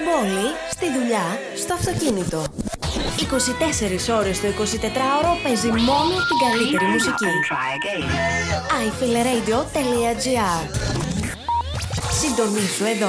Στην πόλη, στη δουλειά, στο αυτοκίνητο. 24 ώρες το 24ωρο παίζει μόνο την καλύτερη μουσική. iFeelRadio.gr. Συντονίσου εδώ.